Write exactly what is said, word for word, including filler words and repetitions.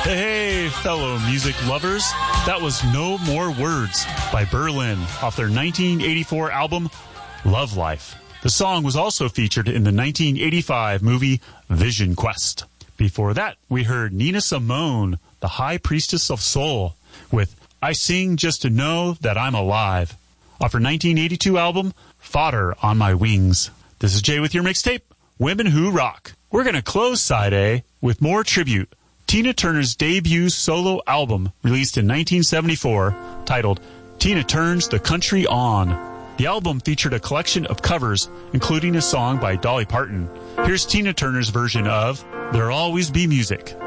Hey, fellow music lovers. That was No More Words by Berlin off their nineteen eighty-four album, Love Life. The song was also featured in the nineteen eighty-five movie Vision Quest. Before that, we heard Nina Simone, the High Priestess of Soul, with I Sing Just to Know That I'm Alive, off her nineteen eighty-two album, Fodder on My Wings. This is Jay with your mixtape, Women Who Rock. We're going to close Side A with more tribute. Tina Turner's debut solo album, released in nineteen seventy-four, titled Tina Turns the Country On. The album featured a collection of covers, including a song by Dolly Parton. Here's Tina Turner's version of There'll Always Be Music.